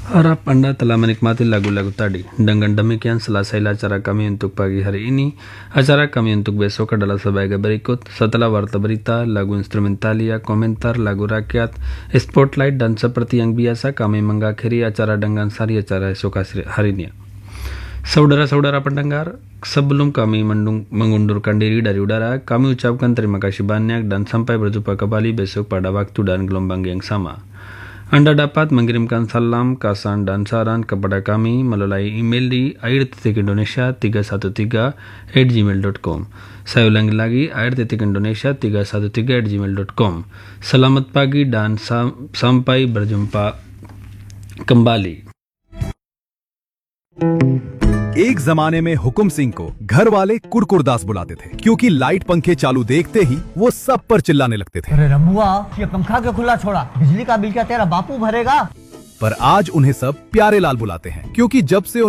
Harap Anda telah menikmati lagu-lagu tadi. Dengan demikian selesailah acara kami untuk pagi hari ini. Acara kami untuk besok adalah sebagai berikut. Setelah warta berita, lagu instrumentalia, komentar, lagu rakyat, spotlight, dan seperti yang biasa kami mengakhiri acara dengan sari acara esok harinya. Saudara-saudara pendengar, sebelum kami mengundurkan diri dari udara, kami ucapkan terima kasih banyak dan sampai berjumpa kembali besok pada waktu dan gelombang yang sama. Anda dapat mengirimkan salam, kesan, dan saran kepada kami melalui email di air.indonesia313@gmail.com. Saya ulangi lagi, air.indonesia313@gmail.com. Selamat pagi dan sampai berjumpa kembali. एक जमाने में हुकुम सिंह को घर वाले कुरकुरदास बुलाते थे क्योंकि लाइट पंखे चालू देखते ही वो सब पर चिल्लाने लगते थे। अरे रमुआ, ये पंखा क्यों खुला छोड़ा? बिजली का बिल क्या तेरा बापू भरेगा? पर आज उन्हें सब प्यारे लाल बुलाते हैं क्योंकि जब से